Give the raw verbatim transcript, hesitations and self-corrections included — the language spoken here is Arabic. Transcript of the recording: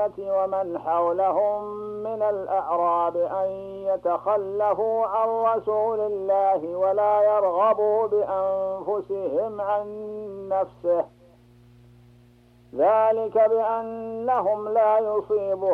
ومن حولهم من الأعراب أن يتخلفوا عن رسول الله ولا يرغبوا بأنفسهم عن نفسه ذلك بأنهم لا يصيبهم